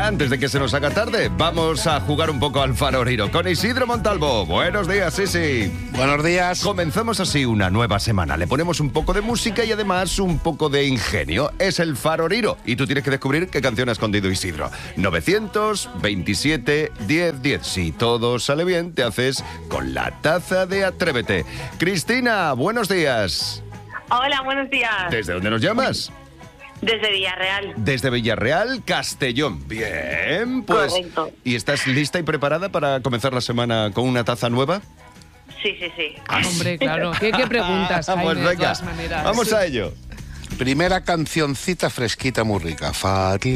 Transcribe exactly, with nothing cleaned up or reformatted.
antes de que se nos haga tarde, vamos a jugar un poco al Faroriro con Isidro Montalvo. Buenos días, Isi. Buenos días. Comenzamos así una nueva semana. Le ponemos un poco de música y además un poco de ingenio. Es el Faroriro y tú tienes que descubrir qué canción ha escondido Isidro. novecientos veintisiete diez diez. Si todo sale bien, te haces con la taza de Atrévete. Cristina, buenos días. Hola, buenos días. ¿Desde dónde nos llamas? Desde Villarreal. Desde Villarreal, Castellón. Bien, pues... Correcto. ¿Y estás lista y preparada para comenzar la semana con una taza nueva? Sí, sí, sí. Hombre, claro. ¿Qué, qué preguntas, Jaime, Pues de venga, todas maneras? vamos a ello. Primera cancioncita fresquita, muy rica. Fati.